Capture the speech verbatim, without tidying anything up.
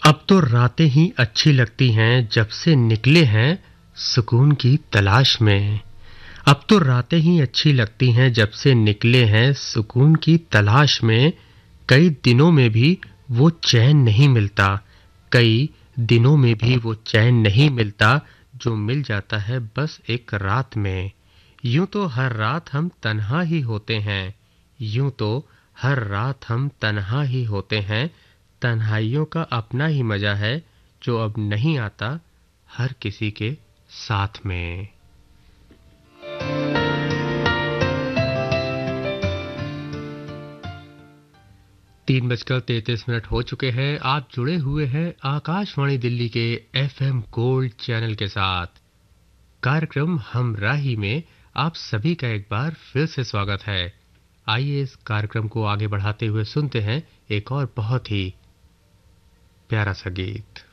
अब तो रातें ही अच्छी लगती हैं जब से निकले हैं सुकून की तलाश में। अब तो रातें ही अच्छी लगती हैं जब से निकले हैं सुकून की तलाश में। कई दिनों में भी वो चैन नहीं मिलता, कई दिनों में भी वो चैन नहीं मिलता जो मिल जाता है बस एक रात में। यूं तो हर रात हम तन्हा ही होते हैं, यूं तो हर रात हम तन्हा ही होते हैं। तन्हाइयों का अपना ही मजा है जो अब नहीं आता हर किसी के साथ में। तीन बजकर तैंतीस मिनट हो चुके हैं। आप जुड़े हुए हैं आकाशवाणी दिल्ली के एफएम गोल्ड चैनल के साथ। कार्यक्रम हम राही में आप सभी का एक बार फिर से स्वागत है। आइए इस कार्यक्रम को आगे बढ़ाते हुए सुनते हैं एक और बहुत ही प्यारा सा गीत।